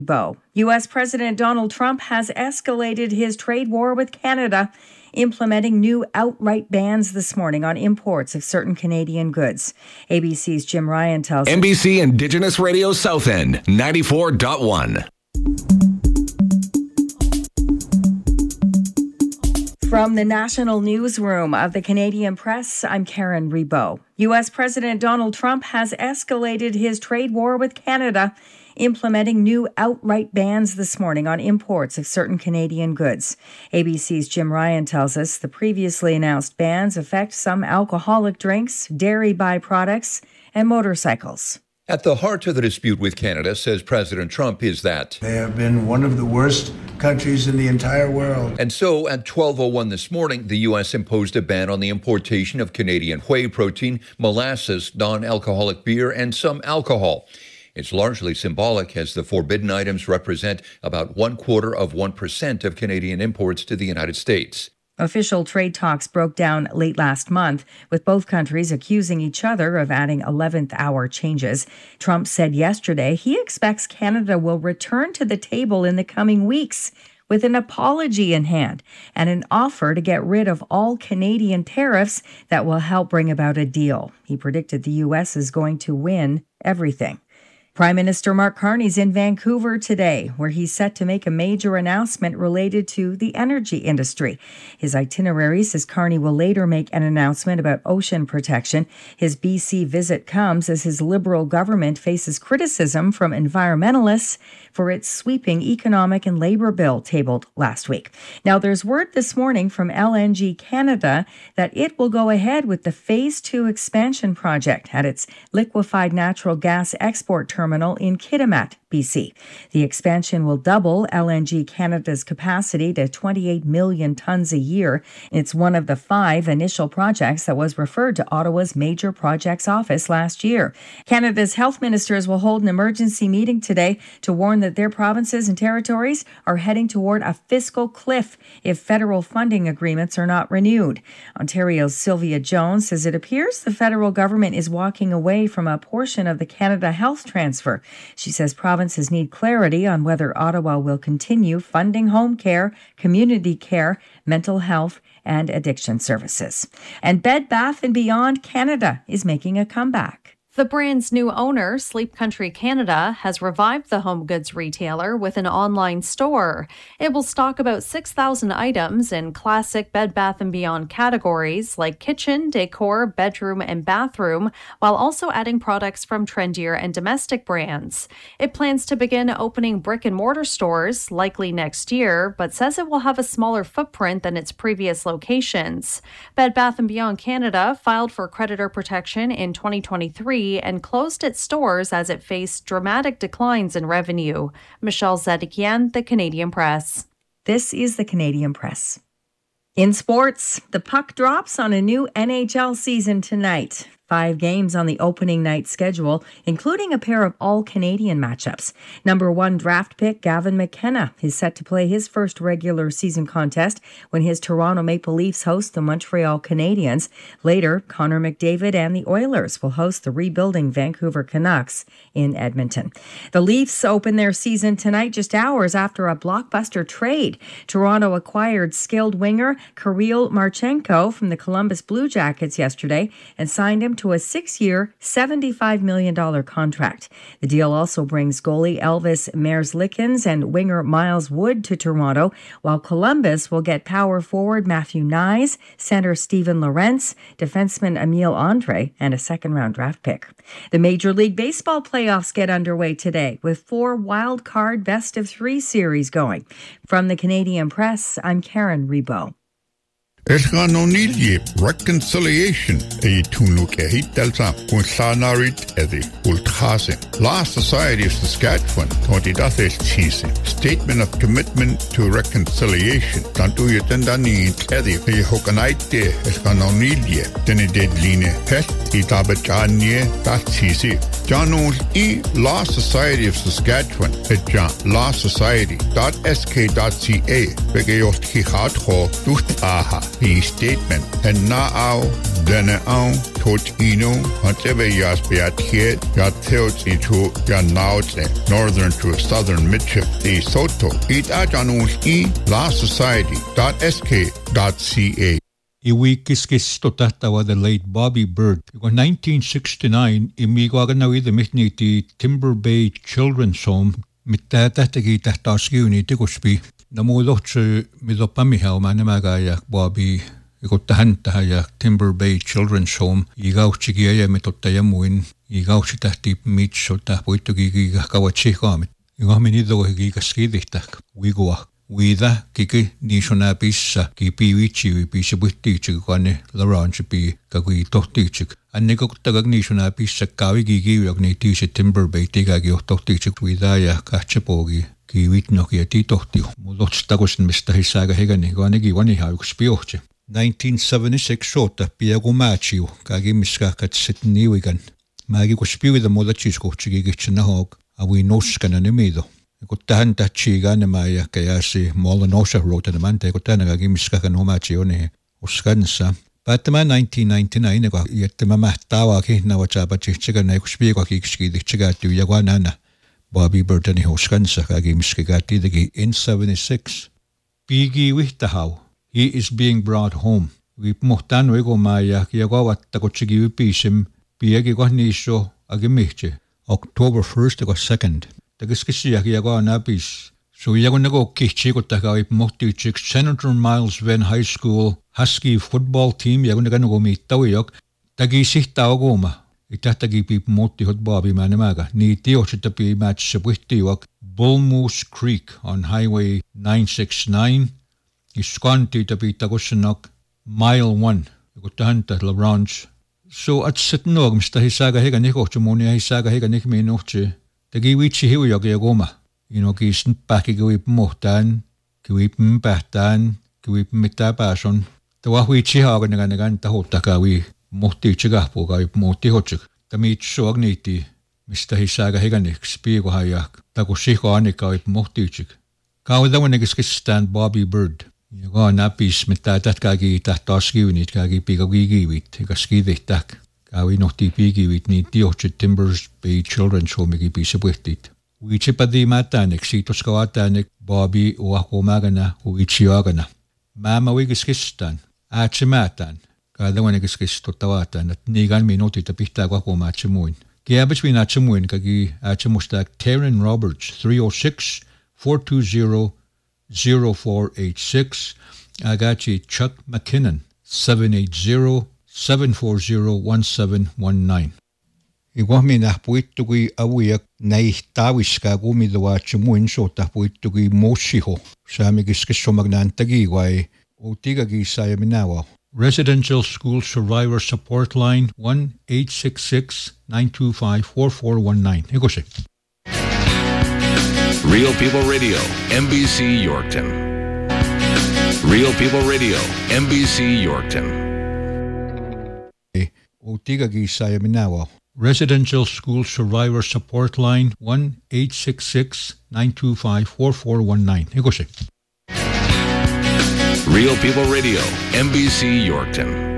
U.S. President Donald Trump has escalated his trade war with Canada, implementing new outright bans this morning on imports of certain Canadian goods. ABC's Jim Ryan tells us. NBC Indigenous Radio South End, 94.1. From the National Newsroom of the Canadian Press, I'm Karen Rebow. U.S. President Donald Trump has escalated his trade war with Canada, implementing new outright bans this morning on imports of certain Canadian goods. ABC's Jim Ryan tells us the previously announced bans affect some alcoholic drinks, dairy byproducts, and motorcycles. At the heart of the dispute with Canada, says President Trump, is that they have been one of the worst countries in the entire world. And so at 12:01 this morning, the U.S. imposed a ban on the importation of Canadian whey protein, molasses, non-alcoholic beer, and some alcohol. It's largely symbolic, as the forbidden items represent about 0.25% of Canadian imports to the United States. Official trade talks broke down late last month, with both countries accusing each other of adding 11th-hour changes. Trump said yesterday he expects Canada will return to the table in the coming weeks with an apology in hand and an offer to get rid of all Canadian tariffs that will help bring about a deal. He predicted the U.S. is going to win everything. Prime Minister Mark Carney's in Vancouver today, where he's set to make a major announcement related to the energy industry. His itinerary says Carney will later make an announcement about ocean protection. His BC visit comes as his Liberal government faces criticism from environmentalists for its sweeping economic and labor bill tabled last week. Now, there's word this morning from LNG Canada that it will go ahead with the Phase 2 expansion project at its liquefied natural gas export terminal in Kitimat, BC. The expansion will double LNG Canada's capacity to 28 million tons a year. It's one of the 5 initial projects that was referred to Ottawa's Major Projects Office last year. Canada's health ministers will hold an emergency meeting today to warn that their provinces and territories are heading toward a fiscal cliff if federal funding agreements are not renewed. Ontario's Sylvia Jones says it appears the federal government is walking away from a portion of the Canada Health transfer. She says provinces need clarity on whether Ottawa will continue funding home care, community care, mental health, and addiction services. And Bed Bath & Beyond Canada is making a comeback. The brand's new owner, Sleep Country Canada, has revived the home goods retailer with an online store. It will stock about 6,000 items in classic Bed Bath & Beyond categories like kitchen, decor, bedroom, and bathroom, while also adding products from trendier and domestic brands. It plans to begin opening brick-and-mortar stores, likely next year, but says it will have a smaller footprint than its previous locations. Bed Bath & Beyond Canada filed for creditor protection in 2023 and closed its stores as it faced dramatic declines in revenue. Michelle Zedekian, The Canadian Press. This is The Canadian Press. In sports, the puck drops on a new NHL season tonight. 5 games on the opening night schedule, including a pair of all-Canadian matchups. Number 1 draft pick Gavin McKenna is set to play his first regular season contest when his Toronto Maple Leafs host the Montreal Canadiens. Later, Connor McDavid and the Oilers will host the rebuilding Vancouver Canucks in Edmonton. The Leafs open their season tonight just hours after a blockbuster trade. Toronto acquired skilled winger Kirill Marchenko from the Columbus Blue Jackets yesterday and signed him to a 6-year, $75 million contract. The deal also brings goalie Elvis Merzlikins and winger Miles Wood to Toronto, while Columbus will get power forward Matthew Nyes, center Steven Lorentz, defenseman Emile Andre, and a second-round draft pick. The Major League Baseball playoffs get underway today, with 4 wild-card best-of-3 series going. From the Canadian Press, I'm Karen Rebow. Esganonilje reconciliation a tunuk ehitalsa kun sanarit edi ulthasen. La Society of Saskatchewan 2016 Statement of Commitment to Reconciliation. Tantu yetendani edi e hokanaite esganonilje deni deadline het itabachanie tatisi Janul I Law Society of Saskatchewan at lawsociety.sk.ca Begayot Kihat Ho Ducht Aha in statement and now Dana Tot Ino Hunteve Yas Beatiet Yateot into Yanaute northern to southern midship the Soto It Janul I Law Society.sk.ca Iwikis totawa the late Bobby Bird. In 1969, imigaganawid the mitniti Timber Bay Children's Home, mitatagi tahtaskiuni tikuspi. Namuloch midopamihau manamagayak Bobby. Ikotahantahaya Timber Bay Children's Home. Igauchigia metotayamuin. Igauchitahti mitchota puitugi kawachikamit. Igaminido gigaskiditak. Wigoak. Wida kiki nishona pissa ki piwichi pissa buhtichik kane laranch pi kagui tohtichik anne ko tagag nishona pissa kawi gigi yagni tisha Timber Bay tigagi tohtichik wida ya kachapogi ki witno ki ti tohtio mulot stagosin mista hisaga hegani gane gi wani ha ukspioche 1976 shota piago machiu kagi miska kat sitni wigan magi ko spiu the molachis ko chigi gichna hog awi noskana nemido Kutahan tachiga na maya kaya si Molanosha wrote na mante kutana gagimiska kanomachi one uskansa. Patama 1999 ko yetma mahtawa ki na wachaba chichiga na kushpi ko kikski dichiga tu yagwana Bobby Bird ni uskansa gagimiska gati digi in 76. Pigi wihtahaw. He is being brought home. We mohtan wego maya yagawa takochigi pisim piegi ko nisho agimiche. October 1st ko 2nd. Tagiskisiak yago napis. So yagonago kichiko tagawip mohtichik Senator Miles Venn High School Husky football team yagonagano mitawiyok tagisihtaogoma. Itatagi pip moti hot Bobby manamaga. Ni tiochitapi match sabwihtiwak Bull Moose Creek on Highway 969. Iskanti tapi tagosanok Mile 1. Yagotahanta LaRanch. So at sitnog mista hisaga higa nikochumoni hisaga higa nikminoche. Tagi wichi hiu yagoma. Gisn paki gwip mohtan, gwip mbahtan, gwip mitapason. Tawa wichi hagan nagan tahotakawi mohti chigapo gwip mohti hochik. Tamit soagniti, Mr. Hisaga higanik, spiego hayak, tagoshiko anika gwip mohti chik. Kawadawanigiskistan Bobby Bird. Yago napis mitatat kagi tahtaskiwinit kagi pigagigiwit, higaskidihtak. Kawi nohti pigiwit ni tiochit Timbers Bay Children's Home gipisabwihtit. Wichipadi matanik, sitos kawatanik, Bobby uakomagana, uichiagana. Mama wigiskistan, achimatan. Kadawanigiskis totawatan, at nigan minoti tapihta wakomachimuin. Kaya between achimuin kagi achimustak Taryn Roberts, 306-420-0486. Agachi Chuck McKinnon, 780-740-1719. Iguamina puitugui awiak naihtawiska gumidawachimuin so tapuitugui moshiho. Samigiskisomagnaantagi guay utigagi sayaminawa. Residential School Survivor Support Line 1-866-925-4419. Higose. Real People Radio, NBC Yorkton. Real People Radio, NBC Yorkton. Utigagi sayaminawa. Residential School Survivor Support Line 1-866-925-4419. Higose. Real People Radio, NBC Yorkton.